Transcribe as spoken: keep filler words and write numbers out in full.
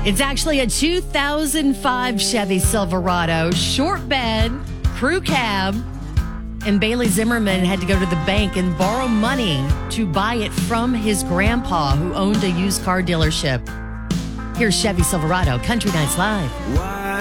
It's actually a two thousand five Chevy Silverado, short bed, crew cab, and Bailey Zimmerman had to go to the bank and borrow money to buy it from his grandpa, who owned a used car dealership. Here's Chevy Silverado, Country Nights Live. Why